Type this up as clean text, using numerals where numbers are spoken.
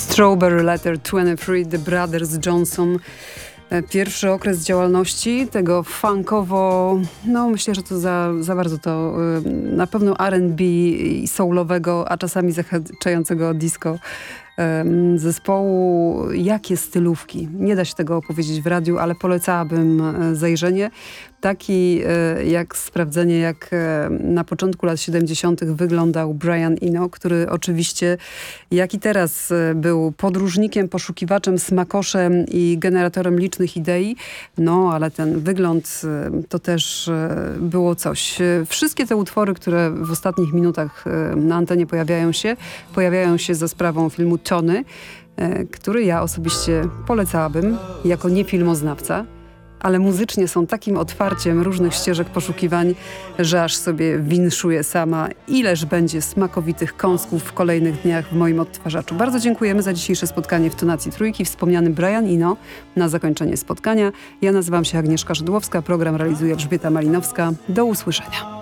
Strawberry Letter 23, The Brothers Johnson. Pierwszy okres działalności tego funkowo, no myślę, że to za bardzo to na pewno R&B i soulowego, a czasami zahaczającego disco zespołu. Jakie stylówki. Nie da się tego opowiedzieć w radiu, ale polecałabym zajrzenie. Taki jak sprawdzenie, jak na początku lat 70. wyglądał Brian Eno, który oczywiście, jak i teraz, był podróżnikiem, poszukiwaczem, smakoszem i generatorem licznych idei. No, ale ten wygląd to też było coś. Wszystkie te utwory, które w ostatnich minutach na antenie pojawiają się za sprawą filmu Tony, który ja osobiście polecałabym jako niefilmoznawca. Ale muzycznie są takim otwarciem różnych ścieżek poszukiwań, że aż sobie winszuję sama, ileż będzie smakowitych kąsków w kolejnych dniach w moim odtwarzaczu. Bardzo dziękujemy za dzisiejsze spotkanie w Tonacji Trójki. Wspomniany Brian Eno na zakończenie spotkania. Ja nazywam się Agnieszka Szydłowska, program realizuje Elżbieta Malinowska. Do usłyszenia.